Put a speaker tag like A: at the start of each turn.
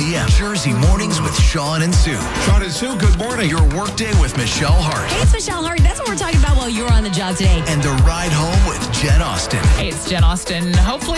A: p.m. Jersey Mornings with Sean and Sue.
B: Sean and Sue, good morning.
A: Your workday with Michelle Hart.
C: Hey, it's Michelle Hart. That's what we're talking about while you were on the job today.
A: And the ride home with Jen Austen.
D: Hey, it's Jen Austen. Hopefully